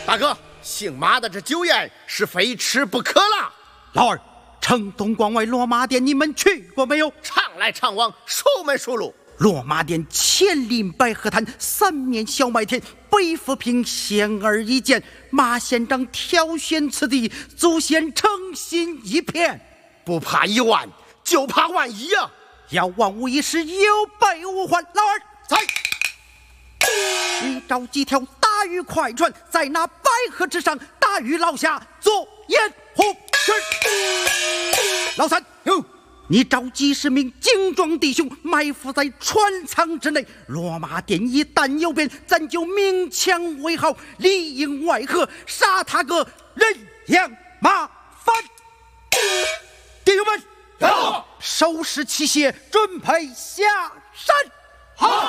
大哥，姓马的这酒宴是非吃不可了。 老二，城东关外罗马店你们去过没有？ 常来常往，熟门熟路。 罗马店前临白河滩，三面小麦田，北府坪显而易见。马县长挑选此地，祖先诚心一片。 不怕1万，就怕万一啊！ 要万无一失，有备无患。老二， 在。 你找几条大鱼快船，在那白河之上，大鱼捞虾做掩护。是。老三，你找几10名精壮弟兄，埋伏在船舱之内。罗马店一旦有变，咱就鸣枪为号，里应外合，杀他个人仰马翻。弟兄们，收拾器械，准备下山。 好。